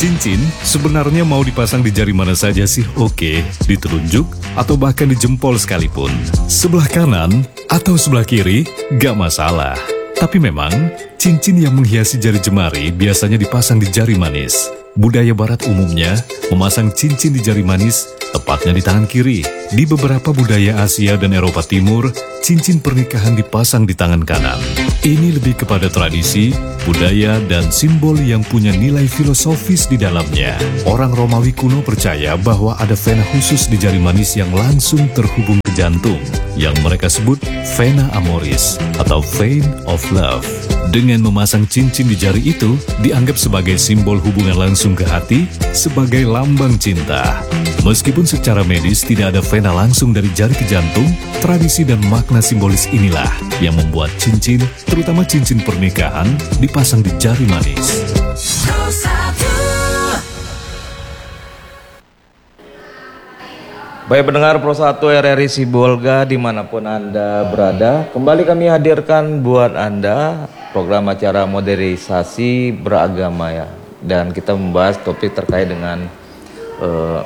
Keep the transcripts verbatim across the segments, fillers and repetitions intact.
Cincin sebenarnya mau dipasang di jari mana saja sih oke, di telunjuk atau bahkan di jempol sekalipun. Sebelah kanan atau sebelah kiri, gak masalah. Tapi memang, cincin yang menghiasi jari jemari biasanya dipasang di jari manis. Budaya barat umumnya memasang cincin di jari manis, tepatnya di tangan kiri. Di beberapa budaya Asia dan Eropa Timur, cincin pernikahan dipasang di tangan kanan. Ini lebih kepada tradisi, budaya, dan simbol yang punya nilai filosofis di dalamnya. Orang Romawi kuno percaya bahwa ada vena khusus di jari manis yang langsung terhubung ke jantung, yang mereka sebut vena amoris atau vein of love. Dengan memasang cincin di jari itu, dianggap sebagai simbol hubungan langsung ke hati, sebagai lambang cinta. Meskipun secara medis tidak ada vena langsung dari jari ke jantung, tradisi dan makna simbolis inilah yang membuat cincin, terutama cincin pernikahan, dipasang di jari manis. Baik pendengar Pro satu R R I Sibolga dimanapun Anda berada, kembali kami hadirkan buat Anda program acara modernisasi beragama ya. Dan kita membahas topik terkait dengan uh,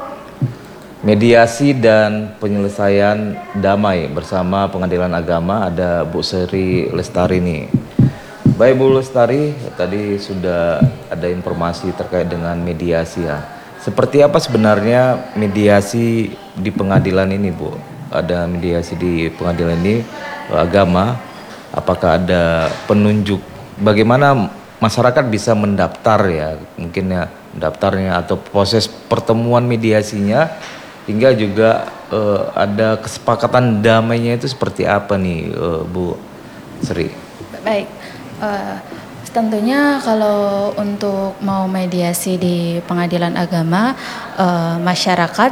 mediasi dan penyelesaian damai bersama Pengadilan Agama. Ada Bu Sri Lestari nih. Baik Bu Lestari, tadi sudah ada informasi terkait dengan mediasi ya. Seperti apa sebenarnya mediasi di pengadilan ini Bu? Ada mediasi di pengadilan ini agama, apakah ada penunjuk bagaimana masyarakat bisa mendaftar ya, mungkin ya daftarnya atau proses pertemuan mediasinya, hingga juga uh, ada kesepakatan damainya itu seperti apa nih uh, Bu Sri? Baik, uh, tentunya kalau untuk mau mediasi di pengadilan agama, uh, masyarakat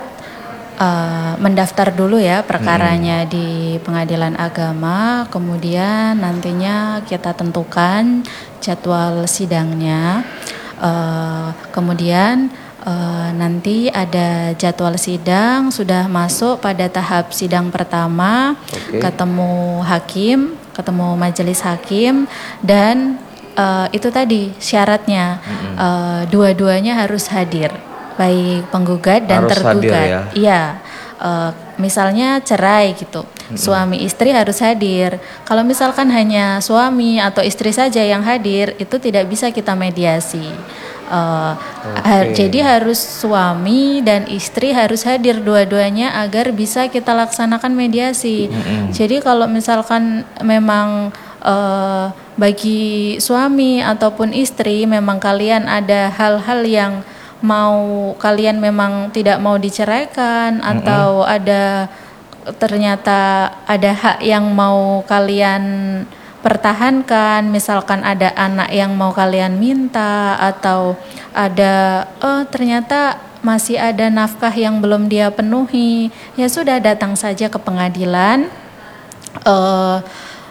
uh, mendaftar dulu ya perkaranya hmm. di pengadilan agama, kemudian nantinya kita tentukan jadwal sidangnya, uh, kemudian uh, nanti ada jadwal sidang, sudah masuk pada tahap sidang pertama, okay. ketemu hakim, ketemu majelis hakim, dan Uh, itu tadi syaratnya mm-hmm. uh, dua-duanya harus hadir, baik penggugat dan harus tergugat. Ya? Iya, uh, misalnya cerai gitu, mm-hmm. suami istri harus hadir. Kalau misalkan hanya suami atau istri saja yang hadir, itu tidak bisa kita mediasi. Uh, okay. ha- jadi harus suami dan istri harus hadir dua-duanya agar bisa kita laksanakan mediasi. Mm-hmm. Jadi kalau misalkan memang uh, bagi suami ataupun istri memang kalian ada hal-hal yang mau kalian memang tidak mau diceraikan, mm-hmm. atau ada ternyata ada hak yang mau kalian pertahankan, misalkan ada anak yang mau kalian minta, atau ada oh ternyata masih ada nafkah yang belum dia penuhi, ya sudah datang saja ke pengadilan, uh,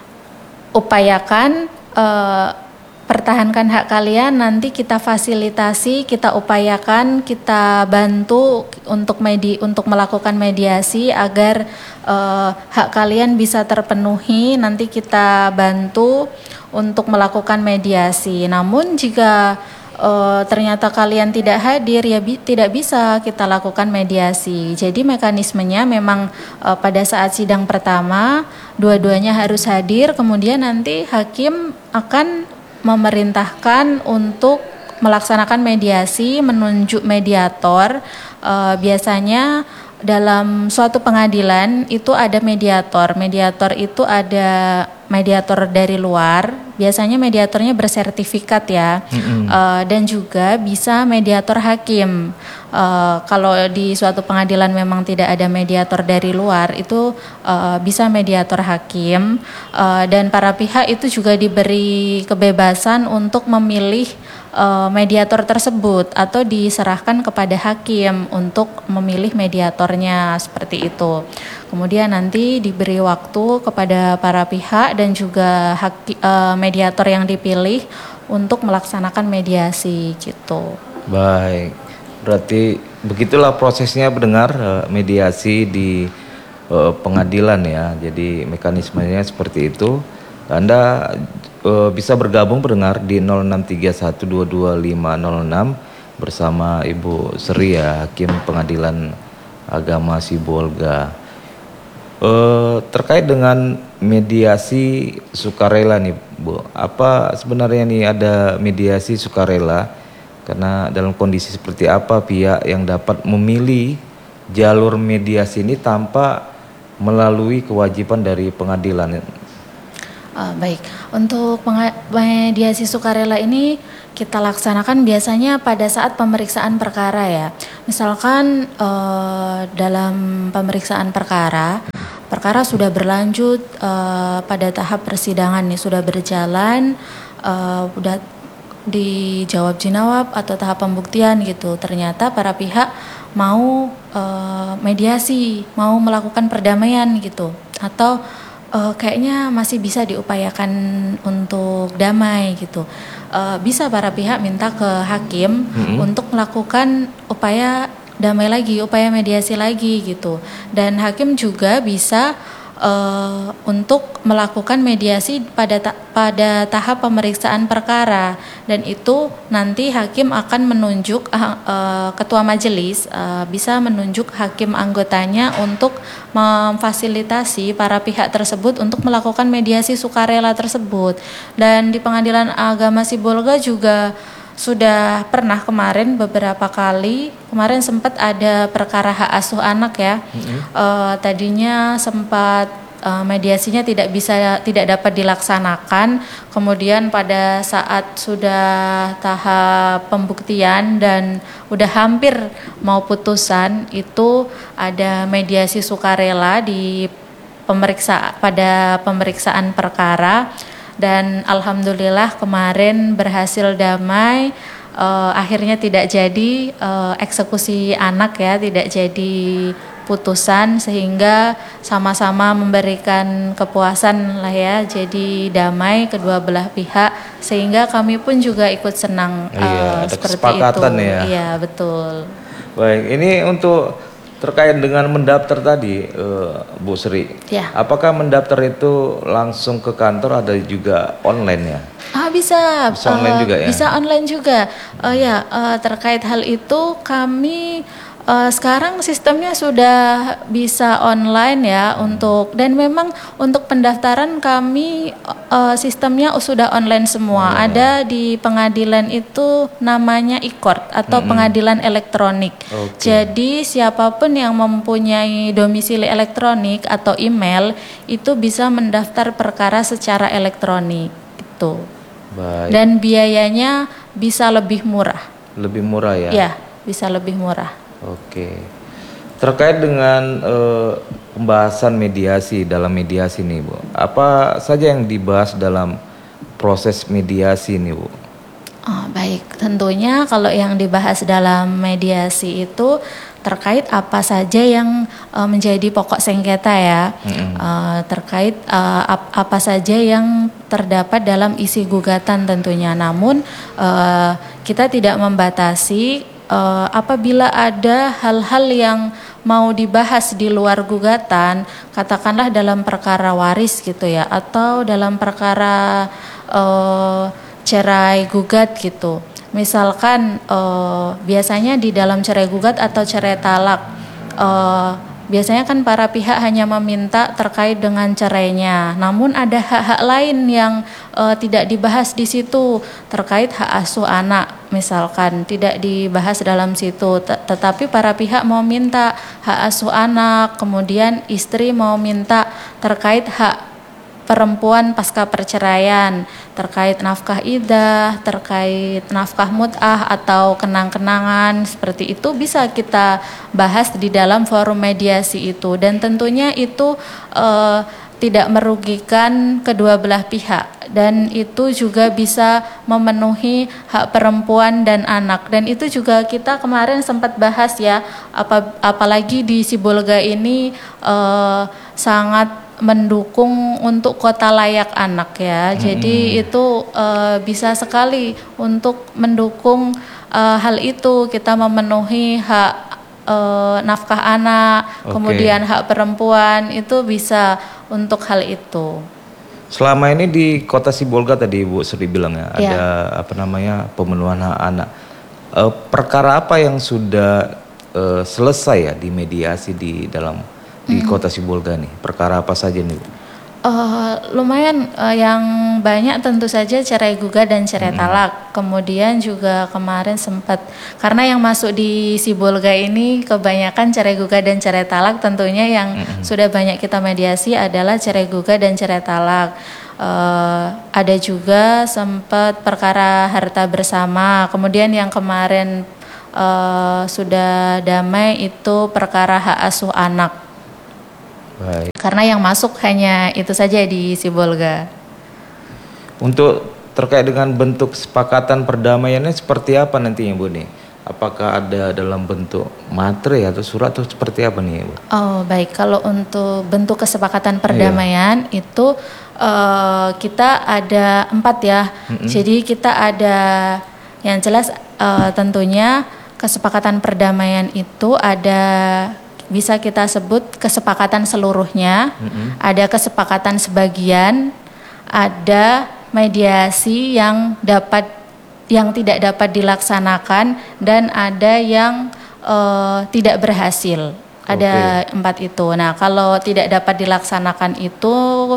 upayakan uh, pertahankan hak kalian, nanti kita fasilitasi, kita upayakan, kita bantu untuk medi untuk melakukan mediasi agar uh, hak kalian bisa terpenuhi. Nanti kita bantu untuk melakukan mediasi. Namun jika uh, ternyata kalian tidak hadir, ya bi- tidak bisa kita lakukan mediasi. Jadi mekanismenya memang uh, pada saat sidang pertama dua-duanya harus hadir, kemudian nanti hakim akan memerintahkan untuk melaksanakan mediasi, menunjuk mediator. Uh, biasanya dalam suatu pengadilan itu ada mediator. Mediator itu ada mediator dari luar. Biasanya mediatornya bersertifikat ya, mm-hmm. uh, dan juga bisa mediator hakim. Uh, kalau di suatu pengadilan memang tidak ada mediator dari luar, itu uh, bisa mediator hakim, uh, dan para pihak itu juga diberi kebebasan untuk memilih uh, mediator tersebut atau diserahkan kepada hakim untuk memilih mediatornya, seperti itu. Kemudian nanti diberi waktu kepada para pihak dan juga haki, uh, mediator yang dipilih untuk melaksanakan mediasi gitu. Baik. Berarti begitulah prosesnya pendengar mediasi di uh, pengadilan ya. Jadi mekanismenya seperti itu. Anda uh, bisa bergabung pendengar di nol enam tiga satu dua dua lima nol enam bersama Ibu Sri ya, Hakim Pengadilan Agama Sibolga. Eh, terkait dengan mediasi sukarela nih Bu, apa sebenarnya nih ada mediasi sukarela? Karena dalam kondisi seperti apa pihak yang dapat memilih jalur mediasi ini tanpa melalui kewajiban dari pengadilan? Uh, baik, untuk mediasi sukarela ini kita laksanakan biasanya pada saat pemeriksaan perkara ya. Misalkan uh, dalam pemeriksaan perkara, perkara sudah berlanjut uh, pada tahap persidangan nih, sudah berjalan, uh, udah dijawab jinawab atau tahap pembuktian gitu. Ternyata para pihak mau uh, mediasi, mau melakukan perdamaian gitu, atau Uh, kayaknya masih bisa diupayakan untuk damai gitu. Uh, bisa para pihak minta ke hakim mm-hmm. untuk melakukan upaya damai lagi, upaya mediasi lagi gitu. Dan hakim juga bisa uh, untuk melakukan mediasi pada ta- pada tahap pemeriksaan perkara. Dan itu nanti hakim akan menunjuk uh, uh, ketua majelis uh, bisa menunjuk hakim anggotanya untuk memfasilitasi para pihak tersebut untuk melakukan mediasi sukarela tersebut. Dan di Pengadilan Agama Sibolga juga sudah pernah kemarin beberapa kali, kemarin sempat ada perkara hak asuh anak ya. Mm-hmm. Uh, tadinya sempat uh, mediasinya tidak bisa tidak dapat dilaksanakan. Kemudian pada saat sudah tahap pembuktian dan udah hampir mau putusan, itu ada mediasi sukarela di pemeriksa pada pemeriksaan perkara. Dan alhamdulillah kemarin berhasil damai, uh, akhirnya tidak jadi uh, eksekusi anak ya, tidak jadi putusan, sehingga sama-sama memberikan kepuasan lah ya, jadi damai kedua belah pihak, sehingga kami pun juga ikut senang uh, iya, ada seperti kesepakatan itu. Ya. Iya betul. Baik, ini untuk terkait dengan mendaftar tadi, uh, Bu Sri, ya. Apakah mendaftar itu langsung ke kantor, ada juga online ya? Ah bisa, bisa online uh, juga ya. Bisa online juga. Uh, ya uh, terkait hal itu kami uh, sekarang sistemnya sudah bisa online ya hmm. untuk, dan memang untuk pendaftaran kami uh, sistemnya sudah online semua. Hmm. Ada di pengadilan itu namanya e-court atau hmm. pengadilan elektronik. Okay. Jadi siapapun yang mempunyai domisili elektronik atau email itu bisa mendaftar perkara secara elektronik gitu. Baik. Dan biayanya bisa lebih murah. Lebih murah ya? Ya, bisa lebih murah. Oke. Terkait dengan uh, pembahasan mediasi dalam mediasi nih Bu, apa saja yang dibahas dalam proses mediasi nih Bu? Oh, baik, tentunya kalau yang dibahas dalam mediasi itu terkait apa saja yang uh, menjadi pokok sengketa ya, mm-hmm. uh, terkait uh, ap- apa saja yang terdapat dalam isi gugatan tentunya. Namun uh, kita tidak membatasi uh, apabila ada hal-hal yang mau dibahas di luar gugatan, katakanlah dalam perkara waris gitu ya, atau dalam perkara uh, cerai gugat gitu. Misalkan uh, biasanya di dalam cerai gugat atau cerai talak, uh, biasanya kan para pihak hanya meminta terkait dengan cerainya. Namun ada hak-hak lain yang uh, tidak dibahas di situ, terkait hak asuh anak. Misalkan tidak dibahas dalam situ, tetapi para pihak mau minta hak asuh anak, kemudian istri mau minta terkait hak perempuan pasca perceraian, terkait nafkah iddah, terkait nafkah mut'ah atau kenang-kenangan, seperti itu bisa kita bahas di dalam forum mediasi itu. Dan tentunya itu uh, tidak merugikan kedua belah pihak, dan itu juga bisa memenuhi hak perempuan dan anak. Dan itu juga kita kemarin sempat bahas ya, apa, apalagi di Sibolga ini uh, sangat mendukung untuk kota layak anak ya. Hmm. Jadi itu uh, bisa sekali untuk mendukung uh, hal itu, kita memenuhi hak uh, nafkah anak, okay. Kemudian hak perempuan, itu bisa untuk hal itu. Selama ini di kota Sibolga tadi Bu Sri bilang ya, ya. ada apa namanya pemenuhan hak anak. uh, perkara apa yang sudah uh, selesai ya di mediasi di dalam di Kota Sibolga nih? Perkara apa saja nih, Bu? Uh, lumayan uh, yang banyak tentu saja cerai gugat dan cerai talak. Kemudian juga kemarin sempat, karena yang masuk di Sibolga ini kebanyakan cerai gugat dan cerai talak, tentunya yang mm-hmm. sudah banyak kita mediasi adalah cerai gugat dan cerai talak. Uh, ada juga sempat perkara harta bersama. Kemudian yang kemarin uh, sudah damai itu perkara hak asuh anak. Baik. Karena yang masuk hanya itu saja di Sibolga. Untuk terkait dengan bentuk kesepakatan perdamaiannya seperti apa nantinya, Bu nih? Apakah ada dalam bentuk materi atau surat atau seperti apa nih, Bu? Oh baik, kalau untuk bentuk kesepakatan perdamaian iya. itu uh, kita ada empat ya. Mm-hmm. Jadi kita ada yang jelas uh, tentunya kesepakatan perdamaian itu ada, bisa kita sebut kesepakatan seluruhnya, mm-hmm. ada kesepakatan sebagian, ada mediasi yang dapat, yang tidak dapat dilaksanakan, dan ada yang uh, tidak berhasil. Ada okay. empat itu. Nah, kalau tidak dapat dilaksanakan itu,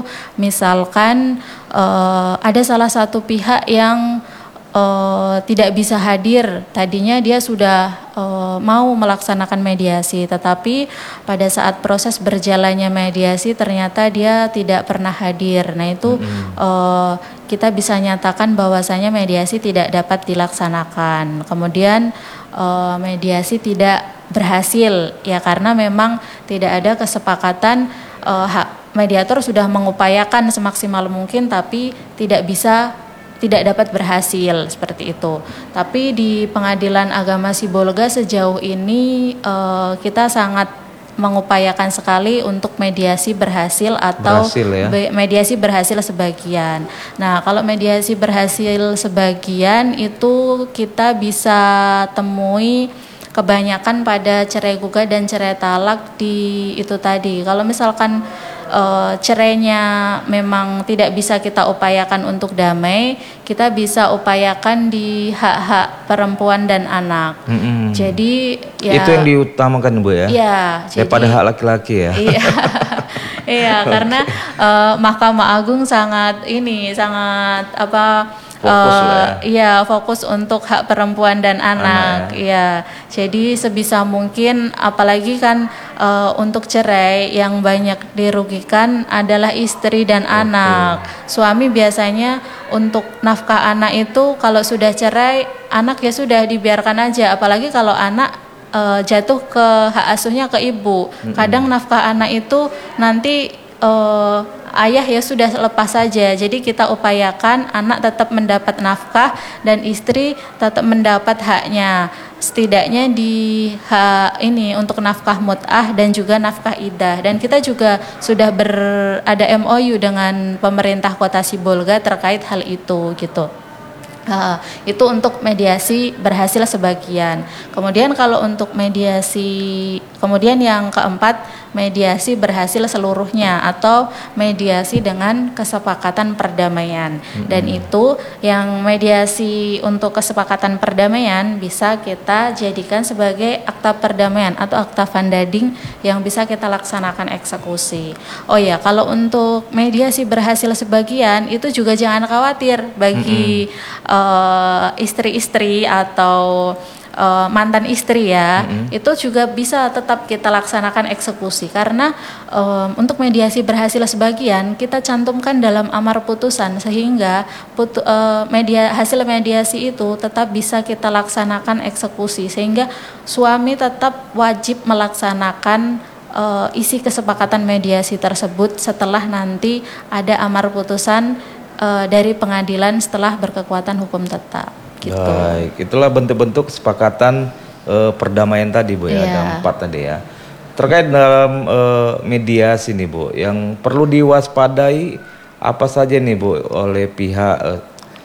misalkan uh, ada salah satu pihak yang Uh, tidak bisa hadir. Tadinya dia sudah uh, mau melaksanakan mediasi, tetapi pada saat proses berjalannya mediasi ternyata dia tidak pernah hadir. Nah itu mm-hmm. uh, kita bisa nyatakan bahwasanya mediasi tidak dapat dilaksanakan. Kemudian uh, mediasi tidak berhasil ya karena memang tidak ada kesepakatan. uh, hak mediator sudah mengupayakan semaksimal mungkin tapi tidak bisa tidak dapat berhasil seperti itu. Tapi di Pengadilan Agama Sibolga sejauh ini uh, kita sangat mengupayakan sekali untuk mediasi berhasil atau berhasil, ya? be- mediasi berhasil sebagian. Nah, kalau mediasi berhasil sebagian itu kita bisa temui kebanyakan pada cerai gugat dan cerai talak di itu tadi. Kalau misalkan Uh, cerainya memang tidak bisa kita upayakan untuk damai, kita bisa upayakan di hak-hak perempuan dan anak. Mm-hmm. Jadi ya, itu yang diutamakan, Bu ya? Iya. Daripada hak laki-laki ya? Iya, iya karena uh, Mahkamah Agung sangat ini sangat apa? Fokus uh, ya. Iya, fokus untuk hak perempuan dan anak. Iya. Ya. Jadi sebisa mungkin, apalagi kan uh, untuk cerai yang banyak dirugikan adalah istri dan okay. anak. Suami biasanya untuk nafkah anak itu kalau sudah cerai, anak ya sudah dibiarkan aja. Apalagi kalau anak uh, jatuh ke hak asuhnya ke ibu. Mm-hmm. Kadang nafkah anak itu nanti Uh, ayah ya sudah lepas saja. Jadi kita upayakan anak tetap mendapat nafkah dan istri tetap mendapat haknya. Setidaknya di hak ini untuk nafkah mut'ah dan juga nafkah iddah. Dan kita juga sudah ber, ada M O U dengan pemerintah Kota Sibolga terkait hal itu gitu. Uh, itu untuk mediasi berhasil sebagian. Kemudian kalau untuk mediasi, kemudian yang keempat, mediasi berhasil seluruhnya atau mediasi dengan kesepakatan perdamaian. Mm-hmm. Dan itu yang mediasi untuk kesepakatan perdamaian bisa kita jadikan sebagai akta perdamaian atau akta vandading yang bisa kita laksanakan eksekusi. Oh ya, kalau untuk mediasi berhasil sebagian itu juga jangan khawatir bagi mm-hmm. Uh, istri-istri atau uh, mantan istri ya, mm-hmm. itu juga bisa tetap kita laksanakan eksekusi karena um, untuk mediasi berhasil sebagian kita cantumkan dalam amar putusan sehingga putu, uh, media hasil mediasi itu tetap bisa kita laksanakan eksekusi sehingga suami tetap wajib melaksanakan uh, isi kesepakatan mediasi tersebut setelah nanti ada amar putusan Uh, dari pengadilan setelah berkekuatan hukum tetap. Gitu. Baik, itulah bentuk-bentuk kesepakatan uh, perdamaian tadi, Bu ya, yeah. ada empat tadi ya. Terkait dalam uh, mediasi nih, Bu, yang perlu diwaspadai apa saja nih, Bu, oleh pihak uh,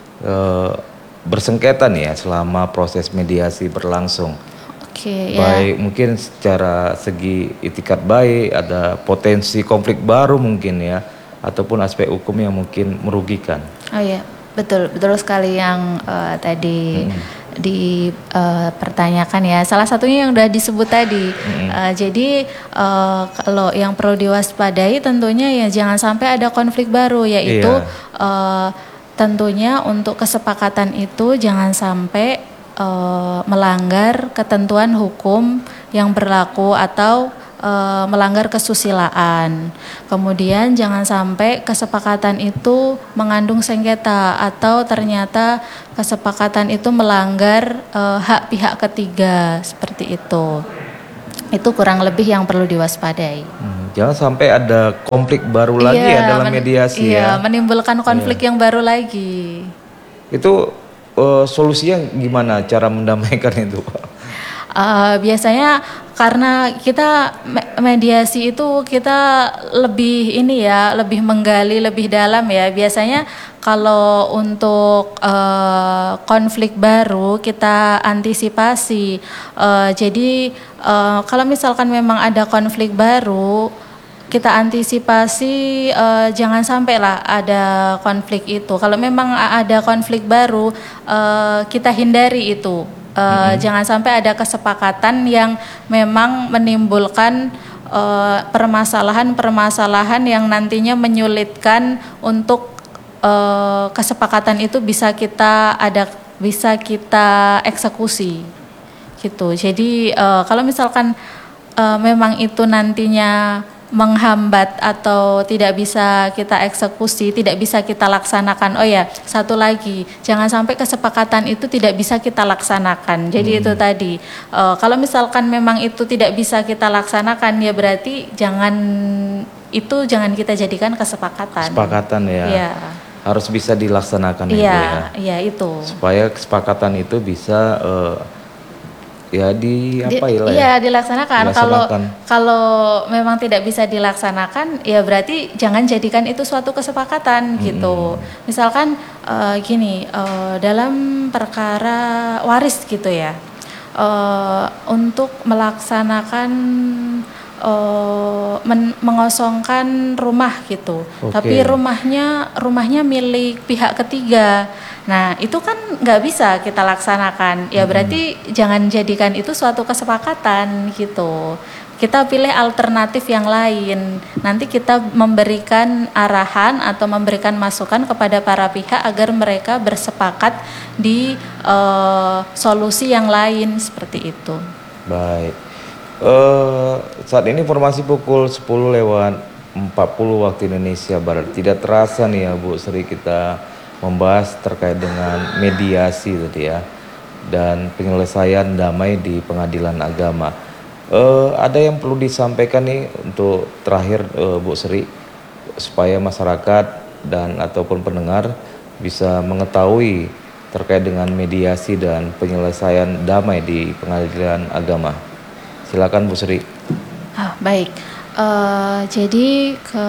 uh, bersengketa nih ya selama proses mediasi berlangsung. Oke, okay, baik ya. Mungkin secara segi itikat baik, ada potensi konflik baru mungkin ya, ataupun aspek hukum yang mungkin merugikan. Oh iya, betul, betul sekali yang uh, tadi hmm. dipertanyakan ya. Salah satunya yang sudah disebut tadi. Mm-hmm. Uh, jadi uh, kalau yang perlu diwaspadai tentunya ya jangan sampai ada konflik baru, yaitu yeah. uh, tentunya untuk kesepakatan itu jangan sampai uh, melanggar ketentuan hukum yang berlaku atau E, melanggar kesusilaan. Kemudian jangan sampai kesepakatan itu mengandung sengketa atau ternyata kesepakatan itu melanggar e, hak pihak ketiga, seperti itu. Itu kurang lebih yang perlu diwaspadai. Hmm, jangan sampai ada konflik baru lagi iya, ya dalam men- mediasi iya, ya. menimbulkan konflik iya. yang baru lagi. Itu e, solusinya gimana cara mendamaikan itu, Pak? Uh, biasanya karena kita mediasi itu kita lebih ini ya, lebih menggali lebih dalam ya. Biasanya kalau untuk uh, konflik baru kita antisipasi. Uh, jadi uh, kalau misalkan memang ada konflik baru, kita antisipasi uh, jangan sampai lah ada konflik itu. Kalau memang ada konflik baru, uh, kita hindari itu. Uh, mm-hmm. Jangan sampai ada kesepakatan yang memang menimbulkan uh, permasalahan-permasalahan yang nantinya menyulitkan untuk uh, kesepakatan itu bisa kita ada bisa kita eksekusi gitu. Jadi uh, kalau misalkan uh, memang itu nantinya menghambat atau tidak bisa kita eksekusi, tidak bisa kita laksanakan. Oh ya, satu lagi, jangan sampai kesepakatan itu tidak bisa kita laksanakan. Jadi hmm. itu tadi, uh, kalau misalkan memang itu tidak bisa kita laksanakan, ya berarti jangan itu jangan kita jadikan kesepakatan. Kesepakatan ya. Ya. Harus bisa dilaksanakan ya, ya. Iya, itu. Supaya kesepakatan itu bisa uh, ya di apa di, ya? Iya dilaksanakan. Kalau kalau memang tidak bisa dilaksanakan, ya berarti jangan jadikan itu suatu kesepakatan hmm. gitu. Misalkan uh, gini, uh, dalam perkara waris gitu ya, uh, untuk melaksanakan uh, men- mengosongkan rumah gitu, okay. tapi rumahnya rumahnya milik pihak ketiga. Nah itu kan nggak bisa kita laksanakan, ya berarti hmm. jangan jadikan itu suatu kesepakatan gitu. Kita pilih alternatif yang lain. Nanti kita memberikan arahan atau memberikan masukan kepada para pihak agar mereka bersepakat di uh, solusi yang lain seperti itu. Baik. Uh, saat ini informasi pukul sepuluh lewat empat puluh waktu Indonesia Barat. Tidak terasa nih ya Bu Sri, kita membahas terkait dengan mediasi tadi ya dan penyelesaian damai di pengadilan agama. Uh, ada yang perlu disampaikan nih untuk terakhir uh, Bu Sri supaya masyarakat dan ataupun pendengar bisa mengetahui terkait dengan mediasi dan penyelesaian damai di pengadilan agama. Silakan Bu Sri. Ah, baik. Uh, jadi ke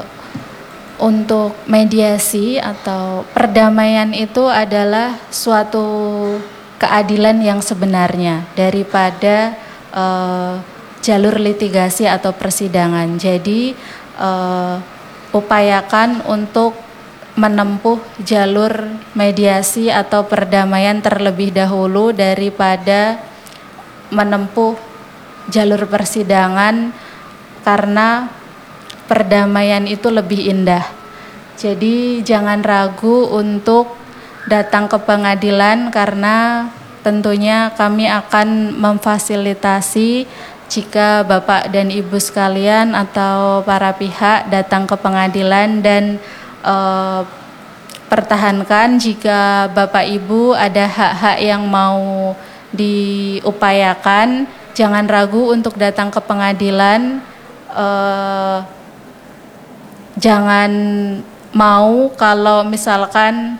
untuk mediasi atau perdamaian itu adalah suatu keadilan yang sebenarnya daripada uh, jalur litigasi atau persidangan. Jadi uh, upayakan untuk menempuh jalur mediasi atau perdamaian terlebih dahulu daripada menempuh jalur persidangan, karena perdamaian itu lebih indah. Jadi jangan ragu untuk datang ke pengadilan, karena tentunya kami akan memfasilitasi jika Bapak dan Ibu sekalian atau para pihak datang ke pengadilan dan eh, pertahankan jika Bapak Ibu ada hak-hak yang mau diupayakan, jangan ragu untuk datang ke pengadilan. Eh, Jangan mau kalau misalkan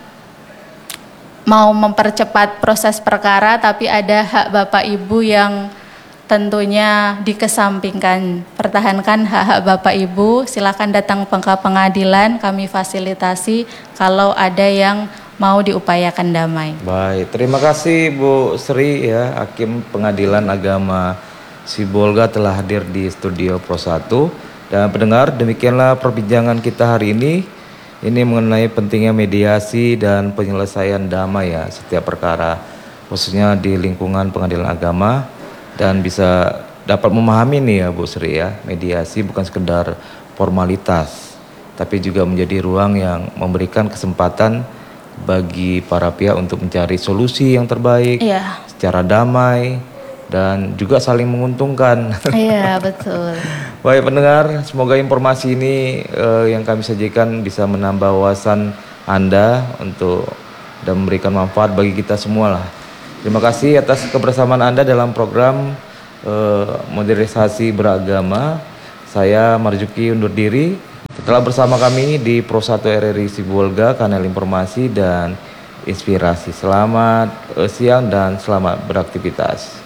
mau mempercepat proses perkara tapi ada hak Bapak Ibu yang tentunya dikesampingkan. Pertahankan hak-hak Bapak Ibu, silakan datang ke pengadilan, kami fasilitasi kalau ada yang mau diupayakan damai. Baik, terima kasih Bu Sri ya, Hakim Pengadilan Agama Sibolga telah hadir di studio Pro satu. Dan pendengar, demikianlah perbincangan kita hari ini. Ini mengenai pentingnya mediasi dan penyelesaian damai ya setiap perkara. khususnya di lingkungan pengadilan agama, dan bisa dapat memahami nih ya Bu Sri ya, mediasi bukan sekedar formalitas, tapi juga menjadi ruang yang memberikan kesempatan bagi para pihak untuk mencari solusi yang terbaik Iya. secara damai dan juga saling menguntungkan. Iya, betul. Baik pendengar, semoga informasi ini eh, yang kami sajikan bisa menambah wawasan Anda untuk dan memberikan manfaat bagi kita semua lah. Terima kasih atas kebersamaan Anda dalam program eh, modernisasi beragama. Saya Marjuki undur diri. Tetaplah bersama kami di Pro satu R R I Sibolga, kanal informasi dan inspirasi. Selamat eh, siang dan selamat beraktivitas.